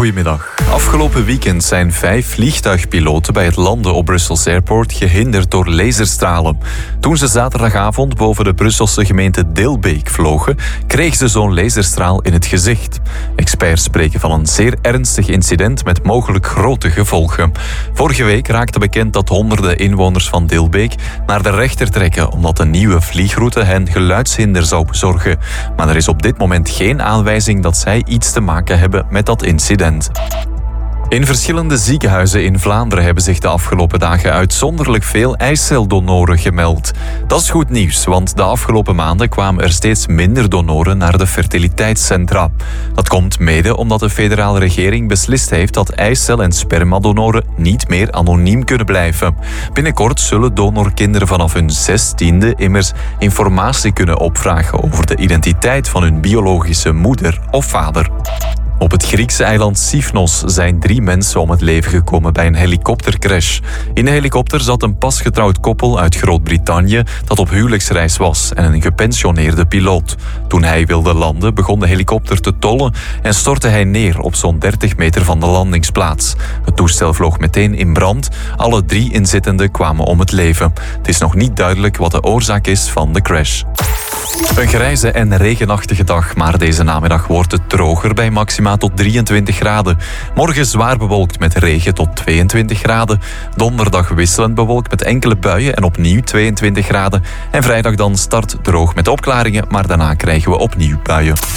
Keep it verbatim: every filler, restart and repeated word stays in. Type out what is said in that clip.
Goedemiddag. Afgelopen weekend zijn vijf vliegtuigpiloten bij het landen op Brussels Airport gehinderd door laserstralen. Toen ze zaterdagavond boven de Brusselse gemeente Dilbeek vlogen, kregen ze zo'n laserstraal in het gezicht. Experts spreken van een zeer ernstig incident met mogelijk grote gevolgen. Vorige week raakte bekend dat honderden inwoners van Dilbeek naar de rechter trekken omdat een nieuwe vliegroute hen geluidshinder zou bezorgen. Maar er is op dit moment geen aanwijzing dat zij iets te maken hebben met dat incident. In verschillende ziekenhuizen in Vlaanderen hebben zich de afgelopen dagen uitzonderlijk veel eiceldonoren gemeld. Dat is goed nieuws, want de afgelopen maanden kwamen er steeds minder donoren naar de fertiliteitscentra. Dat komt mede omdat de federale regering beslist heeft dat eicel- en spermadonoren niet meer anoniem kunnen blijven. Binnenkort zullen donorkinderen vanaf hun zestiende immers informatie kunnen opvragen over de identiteit van hun biologische moeder of vader. Op het Griekse eiland Sifnos zijn drie mensen om het leven gekomen bij een helikoptercrash. In de helikopter zat een pasgetrouwd koppel uit Groot-Brittannië dat op huwelijksreis was en een gepensioneerde piloot. Toen hij wilde landen begon de helikopter te tollen en stortte hij neer op zo'n dertig meter van de landingsplaats. Het toestel vloog meteen in brand. Alle drie inzittenden kwamen om het leven. Het is nog niet duidelijk wat de oorzaak is van de crash. Een grijze en regenachtige dag, maar deze namiddag wordt het droger bij maxima tot drieëntwintig graden. Morgen zwaar bewolkt met regen tot tweeëntwintig graden. Donderdag wisselend bewolkt met enkele buien en opnieuw tweeëntwintig graden. En vrijdag dan start droog met opklaringen, maar daarna krijgen we opnieuw buien.